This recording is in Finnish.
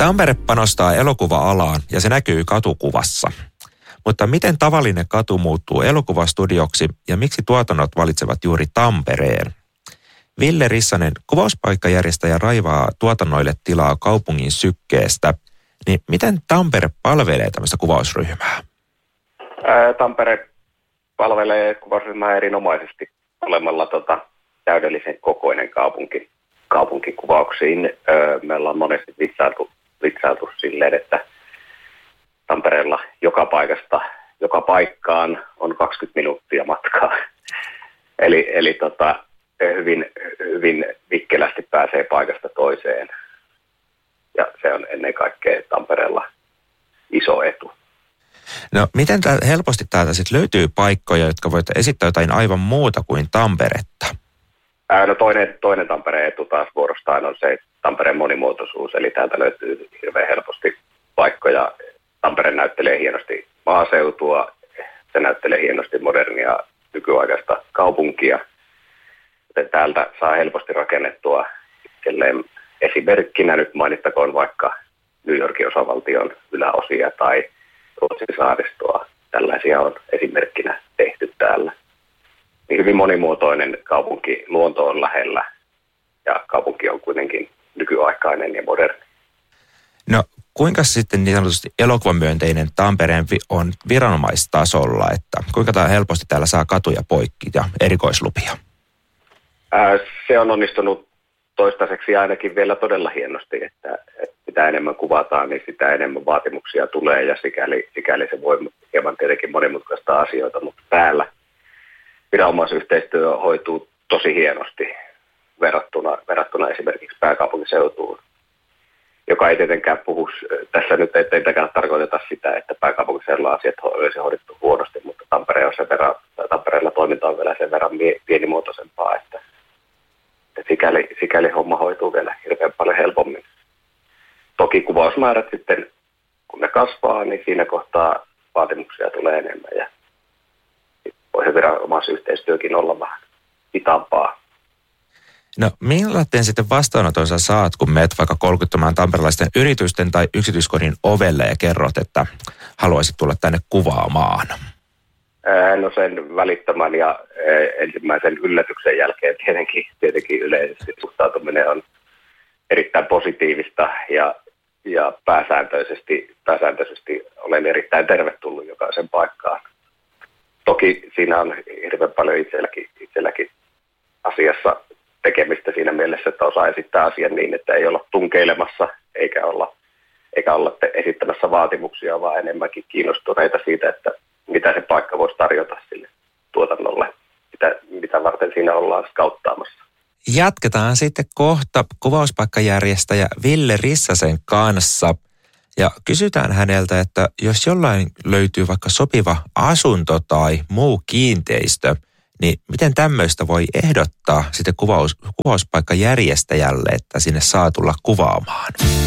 Tampere panostaa elokuva-alaan ja se näkyy katukuvassa. Mutta miten tavallinen katu muuttuu elokuvastudioksi ja miksi tuotannot valitsevat juuri Tampereen? Ville Rissanen, kuvauspaikkajärjestäjä, raivaa tuotannoille tilaa kaupungin sykkeestä. Niin miten Tampere palvelee tämmöistä kuvausryhmää? Tampere palvelee kuvausryhmää erinomaisesti olemalla täydellisen kokoinen kaupunkikuvauksiin. Me ollaan monesti vitsailtu silleen, että Tampereella joka paikasta joka paikkaan on 20 minuuttia matkaa. Eli hyvin vikkelästi pääsee paikasta toiseen. Ja se on ennen kaikkea Tampereella iso etu. No miten helposti täältä sitten löytyy paikkoja, jotka voivat esittää jotain aivan muuta kuin Tamperetta? No toinen Tampereen etu taas vuorostaan on se Tampereen monimuotoisuus. Eli täältä löytyy hirveän helposti paikkoja. Tampere näyttelee hienosti maaseutua, se näyttelee hienosti modernia nykyaikaista kaupunkia. Joten täältä saa helposti rakennettua esimerkkinä nyt mainittakoon vaikka New Yorkin osavaltion yläosia tai Ruotsin saaristoa. Tällaisia on esimerkkinä tehty täällä. Niin hyvin monimuotoinen kaupunki, luonto on lähellä ja kaupunki on kuitenkin nykyaikainen ja moderni. No kuinka sitten niin sanotusti elokuvamyönteinen Tampereen on viranomaistasolla, että kuinka tämä helposti täällä saa katuja poikki ja erikoislupia? Se on onnistunut toistaiseksi ainakin vielä todella hienosti, että mitä enemmän kuvataan, niin sitä enemmän vaatimuksia tulee ja sikäli se voi hieman tietenkin monimutkaista asioita, mutta täällä viranomaisyhteistyö hoituu tosi hienosti verrattuna esimerkiksi pääkaupunkiseutuun, joka ei tietenkään puhu tässä nyt, ei tietenkään tarkoiteta sitä, että pääkaupunkiseudulla asiat olisi hoidettu huonosti, mutta Tampereella toiminta on vielä sen verran pienimuotoisempaa, että sikäli homma hoituu vielä hirveän paljon helpommin. Toki kuvausmäärät sitten, kun ne kasvaa, niin siinä kohtaa vaatimuksia tulee enemmän ja voi se viranomaisyhteistyökin olla vähän hitaampaa. No millaisen sitten vastaanoton sä saat, kun meet vaikka kolkuttamaan tamperelaisten yritysten tai yksityiskodin ovelle ja kerrot, että haluaisit tulla tänne kuvaamaan? No sen välittömän ja ensimmäisen yllätyksen jälkeen tietenkin yleisesti suhtautuminen on erittäin positiivista ja pääsääntöisesti olen erittäin tervetullut jokaisen paikkaan. Toki siinä on hirveän paljon itselläkin asiassa tekemistä siinä mielessä, että osaa esittää asian niin, että ei olla tunkeilemassa eikä olla esittämässä vaatimuksia, vaan enemmänkin kiinnostuneita siitä, että mitä se paikka voisi tarjota sille tuotannolle, mitä varten siinä ollaan skauttaamassa. Jatketaan sitten kohta kuvauspaikkajärjestäjä Ville Rissasen kanssa ja kysytään häneltä, että jos jollain löytyy vaikka sopiva asunto tai muu kiinteistö, niin miten tämmöistä voi ehdottaa sitten kuvauspaikkajärjestäjälle, että sinne saa tulla kuvaamaan?